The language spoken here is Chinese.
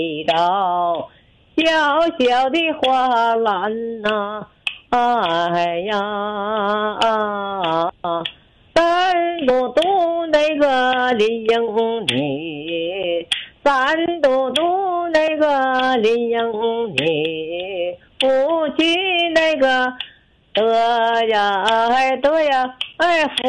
道，小小的花篮呐，哎呀，三嘟嘟那个林英女，三嘟嘟那个林英女，夫妻那个得呀哎得呀哎夫。